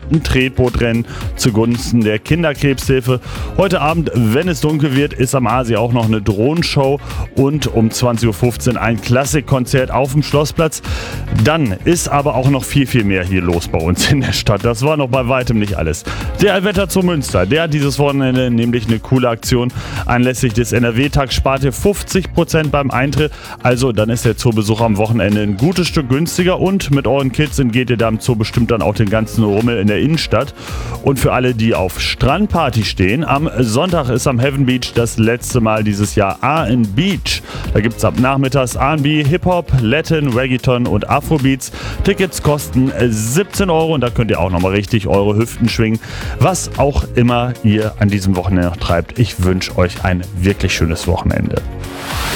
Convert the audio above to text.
ein Tretbootrennen zugunsten der Kinderkrebshilfe. Heute Abend, wenn es dunkel wird, ist am Aasi auch noch eine Drohnenshow und um 20.15 Uhr ein Klassikkonzert auf dem Schlossplatz. Dann ist aber auch noch viel, viel mehr hier los bei uns in der Stadt. Das war noch bei weitem nicht alles. Der Allwetter zu Münster, der hat dieses Wochenende nämlich eine coole Aktion. Anlässlich des NRW-Tags spart ihr 50% beim Eintritt. Also dann ist der Zoobesuch am Wochenende ein gutes Stück günstiger und mit euren Kids geht ihr da im Zoo bestimmt dann auch den ganzen Rummel in der Innenstadt. Und für alle, die auf Strandparty stehen, am Sonntag ist am Heaven Beach das letzte Mal dieses Jahr A&Beach. Da gibt es ab nachmittags R&B, Hip-Hop, Latin, Reggaeton und Afrobeats. Tickets kosten 17 € und da könnt ihr auch nochmal richtig eure Hüften schwingen. Was auch immer ihr an diesem Wochenende noch treibt. Ich wünsche euch ein wirklich schönes Wochenende.